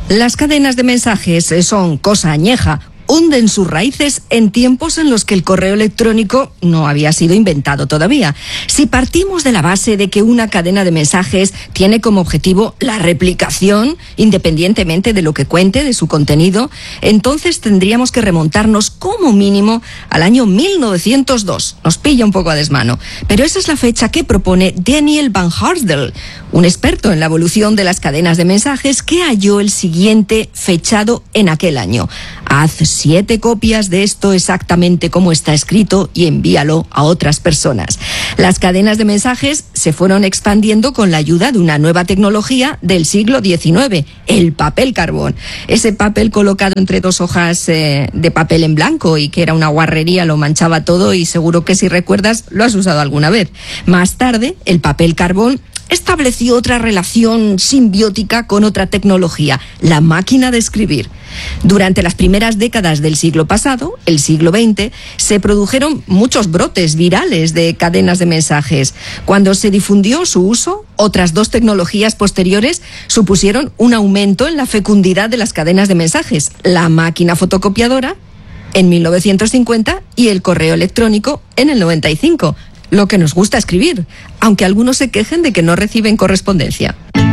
Las cadenas de mensajes son cosa añeja. Hunden sus raíces en tiempos en los que el correo electrónico no había sido inventado todavía. Si partimos de la base de que una cadena de mensajes tiene como objetivo la replicación, independientemente de lo que cuente de su contenido, entonces tendríamos que remontarnos como mínimo al año 1902. Nos pilla un poco a desmano, pero esa es la fecha que propone Daniel Van Harsdell, un experto en la evolución de las cadenas de mensajes, que halló el siguiente fechado en aquel año. Haz 7 copias de esto exactamente como está escrito y envíalo a otras personas. Las cadenas de mensajes se fueron expandiendo con la ayuda de una nueva tecnología del siglo XIX, el papel carbón. Ese papel colocado entre 2 hojas de papel en blanco y que era una guarrería, lo manchaba todo, y seguro que si recuerdas lo has usado alguna vez. Más tarde, el papel carbón estableció otra relación simbiótica con otra tecnología, la máquina de escribir. Durante las primeras décadas del siglo pasado, el siglo XX, se produjeron muchos brotes virales de cadenas de mensajes. Cuando se difundió su uso, otras 2 tecnologías posteriores supusieron un aumento en la fecundidad de las cadenas de mensajes: la máquina fotocopiadora en 1950 y el correo electrónico en el 95. Lo que nos gusta escribir, aunque algunos se quejen de que no reciben correspondencia.